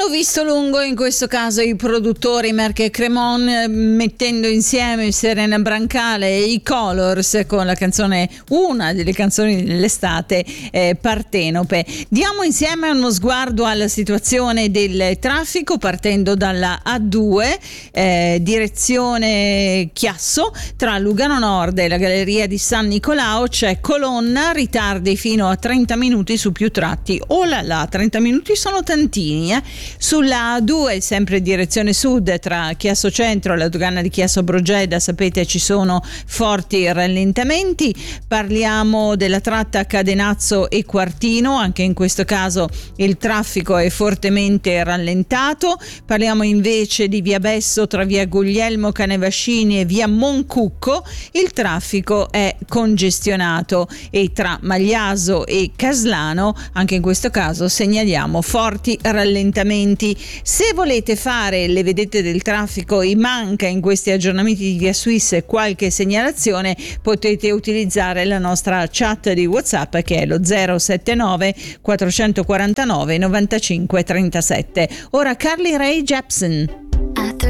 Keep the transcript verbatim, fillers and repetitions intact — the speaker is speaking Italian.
Hanno visto lungo in questo caso i produttori Merck e Cremon, mettendo insieme Serena Brancale e i Colors con la canzone, una delle canzoni dell'estate, eh, Partenope. Diamo insieme uno sguardo alla situazione del traffico partendo dalla A due, eh, direzione Chiasso, tra Lugano Nord e la galleria di San Nicolao c'è colonna, ritardi fino a trenta minuti su più tratti. Oh là là, trenta minuti sono tantini, eh? Sulla A due, sempre direzione sud, tra Chiasso Centro e la dogana di Chiasso Brogeda, sapete ci sono forti rallentamenti. Parliamo della tratta Cadenazzo e Quartino, anche in questo caso il traffico è fortemente rallentato. Parliamo invece di via Besso tra via Guglielmo Canevascini e via Moncucco, il traffico è congestionato, e tra Magliaso e Caslano, anche in questo caso segnaliamo forti rallentamenti. Se volete fare le vedette del traffico e manca in questi aggiornamenti di Via Swiss qualche segnalazione, potete utilizzare la nostra chat di WhatsApp che è lo zero sette nove quattrocentoquarantanove novantacinque trentasette. Ora Carly Rae Jepsen.